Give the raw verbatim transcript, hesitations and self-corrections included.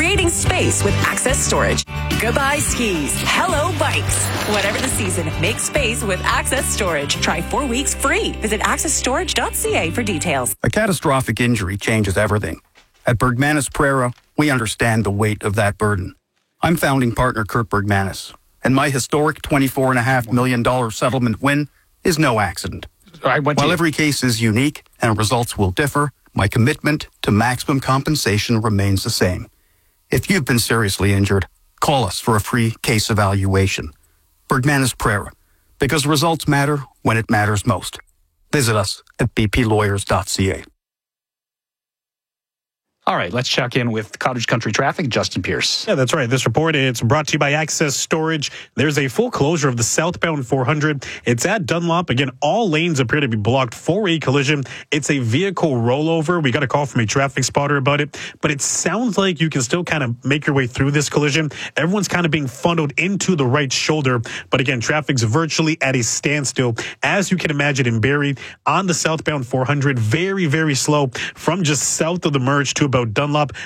creating space with Access Storage. Goodbye skis. Hello bikes. Whatever the season, make space with Access Storage. Try four weeks free. Visit access storage dot c a for details. A catastrophic injury changes everything. At Bergmanis Pereira, we understand the weight of that burden. I'm founding partner Kurt Bergmanis, and my historic twenty-four point five million dollars settlement win is no accident. I went to While you. every case is unique and results will differ, my commitment to maximum compensation remains the same. If you've been seriously injured, call us for a free case evaluation. Bergmanis Pereira, because results matter when it matters most. Visit us at b p lawyers dot c a. All right, let's check in with Cottage Country Traffic, Justin Pierce. Yeah, that's right. This report, it's brought to you by Access Storage. There's a full closure of the southbound four hundred. It's at Dunlop. Again, all lanes appear to be blocked for a collision. It's a vehicle rollover. We got a call from a traffic spotter about it, but it sounds like you can still kind of make your way through this collision. Everyone's kind of being funneled into the right shoulder, but again, traffic's virtually at a standstill. As you can imagine in Barrie, on the southbound four hundred, very, very slow from just south of the merge to about Dunlop.